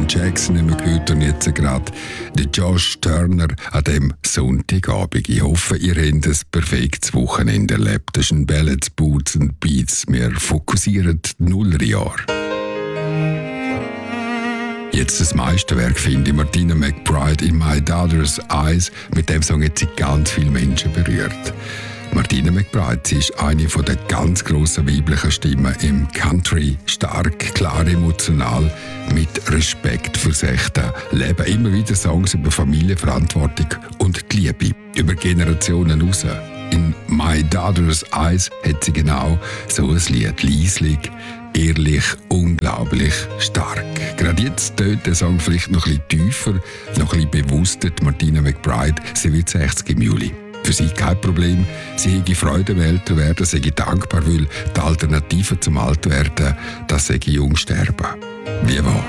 Jackson haben wir gehört und jetzt gerade der Josh Turner an dem Sonntagabend. Ich hoffe, ihr habt ein perfektes Wochenende erlebt. Das sind Ballads, Boots und Beats. Wir fokussieren die Nullerjahre. Jetzt das Meisterwerk finde ich Martina McBride in My Daughter's Eyes. Mit dem Song hat sie ganz viele Menschen berührt. Martina McBride, sie ist eine der ganz grossen weiblichen Stimmen im Country. Stark, klar, emotional, mit Respekt fürs echte Leben. Immer wieder Songs über Familienverantwortung und die Liebe, über Generationen raus. In My Daughter's Eyes hat sie genau so ein Lied. Leislich, ehrlich, unglaublich stark. Gerade jetzt tönt der Song vielleicht noch ein bisschen tiefer, noch ein bisschen bewusster. Martina McBride, sie wird 60 im Juli. Für sie kein Problem. Sie hätte Freude am Älterwerden, sie sei dankbar, weil die Alternative zum Altwerden, das sei Jungsterben. Wie wahr?